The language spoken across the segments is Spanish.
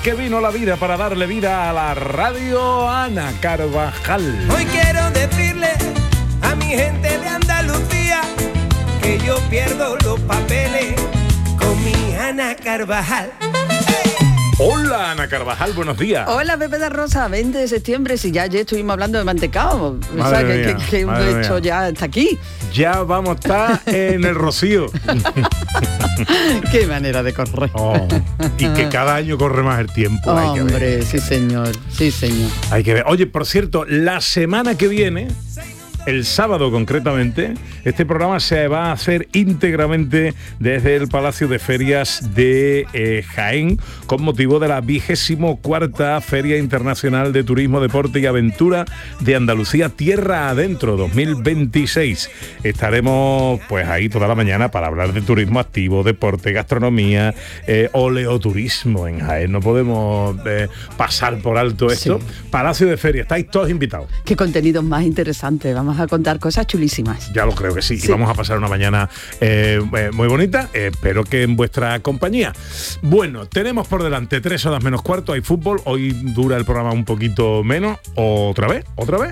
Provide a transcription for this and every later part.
Que vino la vida para darle vida a la radio, Ana Carvajal. Hoy quiero decirle a mi gente de Andalucía que yo pierdo los papeles con mi Ana Carvajal. Hola Ana Carvajal, buenos días. Hola Pepe de Rosa, 20 de septiembre, si ya ayer estuvimos hablando de mantecao. O sea, que esto ya está aquí. Ya vamos a estar en el Rocío. Qué manera de correr. Y que cada año corre más el tiempo. Hombre, sí señor, sí señor. Hay que ver. Oye, por cierto, la semana que viene, el sábado concretamente, este programa se va a hacer íntegramente desde el Palacio de Ferias de Jaén, con motivo de la 24ª Feria Internacional de Turismo, Deporte y Aventura de Andalucía Tierra Adentro 2026. Estaremos pues ahí toda la mañana para hablar de turismo activo, deporte, gastronomía, oleoturismo en Jaén. No podemos pasar por alto esto. Sí. Palacio de Ferias, estáis todos invitados. Qué contenidos más interesantes, vamos a contar cosas chulísimas. Ya lo creo que sí. Y vamos a pasar una mañana muy bonita, espero que en vuestra compañía. Bueno, tenemos por delante 3 horas menos cuarto, hay fútbol, hoy dura el programa un poquito menos, otra vez.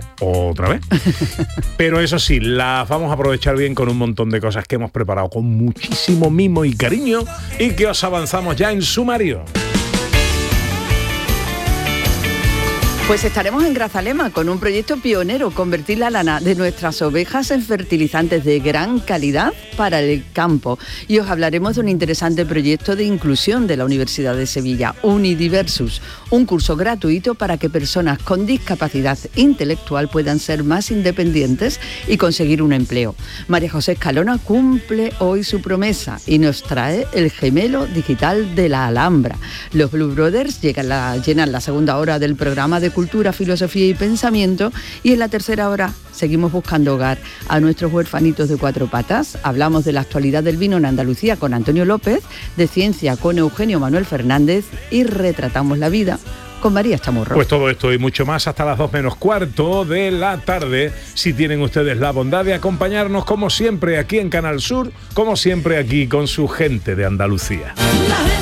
Pero eso sí, las vamos a aprovechar bien con un montón de cosas que hemos preparado con muchísimo mimo y cariño y que os avanzamos ya en sumario. Pues estaremos en Grazalema con un proyecto pionero, convertir la lana de nuestras ovejas en fertilizantes de gran calidad para el campo. Y os hablaremos de un interesante proyecto de inclusión de la Universidad de Sevilla, Unidiversus, un curso gratuito para que personas con discapacidad intelectual puedan ser más independientes y conseguir un empleo. María José Escalona cumple hoy su promesa y nos trae el gemelo digital de la Alhambra. Los Blue Brothers llenan la segunda hora del programa de Cultura, Filosofía y Pensamiento, y en la tercera hora seguimos buscando hogar a nuestros huerfanitos de cuatro patas. Hablamos de la actualidad del vino en Andalucía con Antonio López, de ciencia con Eugenio Manuel Fernández y retratamos la vida con María Chamorro. Pues todo esto y mucho más hasta las 2 menos cuarto de la tarde, si tienen ustedes la bondad de acompañarnos como siempre aquí en Canal Sur, como siempre aquí con su gente de Andalucía.